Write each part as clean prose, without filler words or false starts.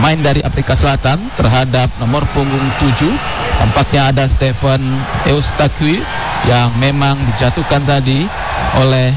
pemain dari Afrika Selatan terhadap nomor punggung 7. Tampaknya ada Stephen Eustakui yang memang dijatuhkan tadi oleh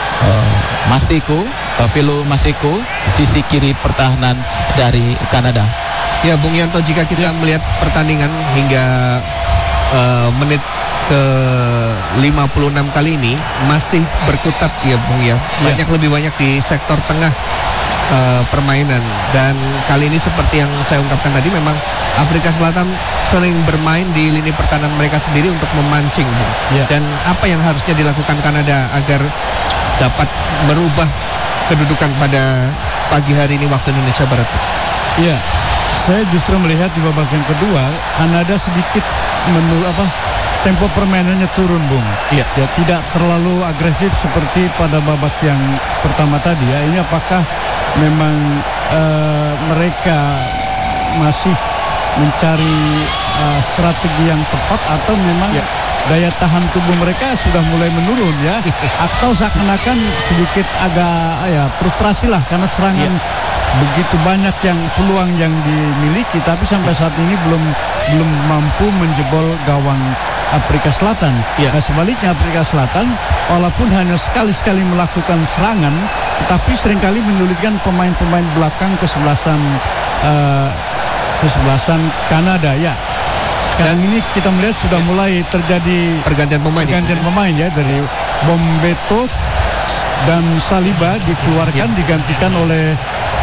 Philo Maseko, sisi kiri pertahanan dari Kanada. Ya, Bung Yanto, jika kita melihat pertandingan hingga menit ke 56 kali ini masih berkutat ya Bung ya. Lebih banyak di sektor tengah permainan, dan kali ini seperti yang saya ungkapkan tadi, memang Afrika Selatan sering bermain di lini pertahanan mereka sendiri untuk memancing, Bung. Dan apa yang harusnya dilakukan Kanada agar dapat merubah kedudukan pada pagi hari ini waktu Indonesia Barat? Iya, saya justru melihat di babak yang kedua Kanada sedikit tempo permainannya turun, Bung. Ya, tidak terlalu agresif seperti pada babak yang pertama tadi ya. Ini apakah memang mereka masih mencari strategi yang tepat, atau memang daya tahan tubuh mereka sudah mulai menurun ya, atau seakan-akan sedikit agak frustrasi lah karena serangan begitu banyak yang peluang yang dimiliki, tapi sampai saat ini belum mampu menjebol gawang Afrika Selatan. Nah, sebaliknya Afrika Selatan walaupun hanya sekali-sekali melakukan serangan, tetapi seringkali menyulitkan pemain-pemain belakang kesebelasan Kanada ya. Sekarang ini kita melihat sudah mulai terjadi pergantian pemain ya, dari Bombeto dan Saliba dikeluarkan digantikan oleh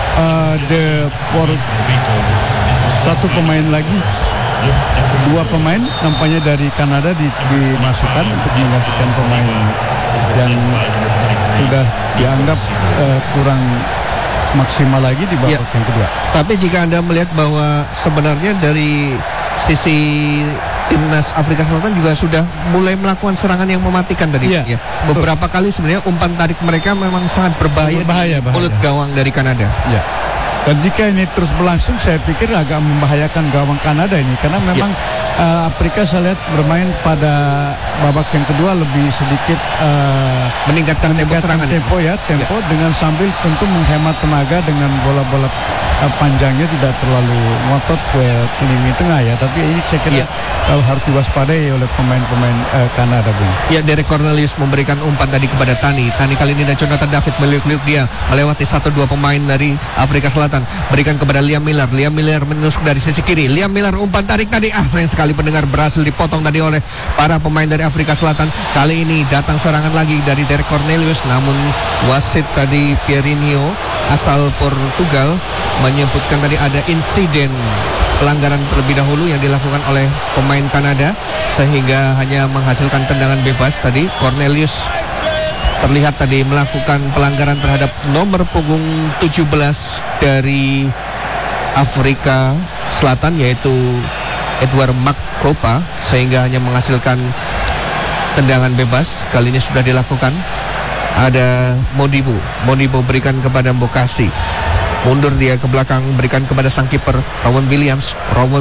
satu pemain lagi, dua pemain nampaknya dari Kanada dimasukkan untuk menggantikan pemain yang sudah dianggap kurang maksimal lagi di babak yang kedua. Tapi jika Anda melihat bahwa sebenarnya dari sisi timnas Afrika Selatan juga sudah mulai melakukan serangan yang mematikan tadi. Beberapa kali sebenarnya umpan tarik mereka memang sangat berbahaya di mulut gawang dari Kanada. Dan jika ini terus berlangsung, saya pikir agak membahayakan gawang Kanada ini, karena memang Afrika saya lihat bermain pada babak yang kedua lebih sedikit meningkatkan tempo dengan sambil tentu menghemat tenaga dengan bola-bola panjangnya tidak terlalu ngotot ke lini tengah ya. Tapi ini saya kira harus diwaspadai oleh pemain-pemain Kanada, Bung. Ya, Derek Cornelius memberikan umpan tadi kepada Tani kali ini, dan Jonathan David meliuk-liuk dia melewati 1-2 pemain dari Afrika Selatan, berikan kepada Liam Miller menusuk dari sisi kiri. Liam Miller umpan tarik tadi, sayang sekali pendengar, berhasil dipotong tadi oleh para pemain dari Afrika Selatan. Kali ini datang serangan lagi dari Derek Cornelius, namun wasit tadi Pierinho asal Portugal menyebutkan tadi ada insiden pelanggaran terlebih dahulu yang dilakukan oleh pemain Kanada, sehingga hanya menghasilkan tendangan bebas. Tadi Cornelius terlihat tadi melakukan pelanggaran terhadap nomor punggung 17 dari Afrika Selatan, yaitu Edward Makopa, sehingga hanya menghasilkan tendangan bebas. Kali ini sudah dilakukan. Ada Modibo berikan kepada Mbokasi, mundur dia ke belakang, berikan kepada sang kiper Rowan Williams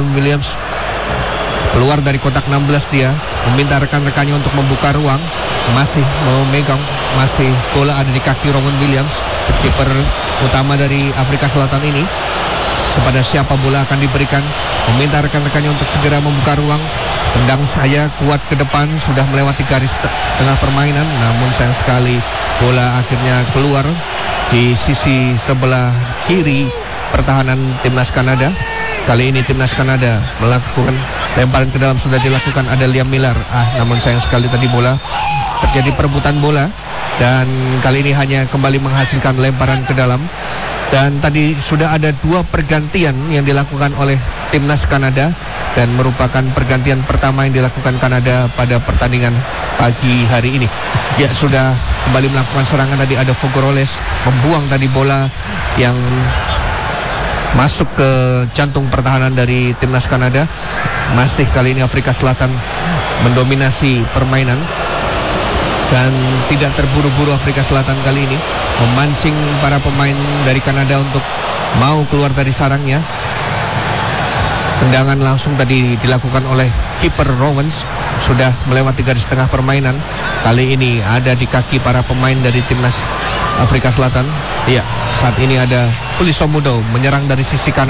keluar dari kotak 16, dia meminta rekan-rekannya untuk membuka ruang, masih memegang, bola ada di kaki Rowan Williams, kiper utama dari Afrika Selatan ini. Kepada siapa bola akan diberikan, meminta rekan-rekannya untuk segera membuka ruang. Tendang saya kuat ke depan, sudah melewati garis tengah permainan, namun sayang sekali bola akhirnya keluar di sisi sebelah kiri pertahanan timnas Kanada. Kali ini timnas Kanada melakukan lemparan ke dalam, sudah dilakukan, ada Liam Miller, namun sayang sekali tadi bola terjadi perebutan bola, dan kali ini hanya kembali menghasilkan lemparan ke dalam. Dan tadi sudah ada 2 pergantian yang dilakukan oleh timnas Kanada, dan merupakan pergantian pertama yang dilakukan Kanada pada pertandingan pagi hari ini. Ya, sudah kembali melakukan serangan. Tadi ada Fugoroles membuang tadi bola yang masuk ke jantung pertahanan dari timnas Kanada. Masih kali ini Afrika Selatan mendominasi permainan, dan tidak terburu-buru Afrika Selatan kali ini memancing para pemain dari Kanada untuk mau keluar dari sarangnya. Tendangan langsung tadi dilakukan oleh kiper Rowans, sudah melewati garis tengah permainan. Kali ini ada di kaki para pemain dari timnas Afrika Selatan. Iya, saat ini ada Kulisomudo menyerang dari sisi kanan.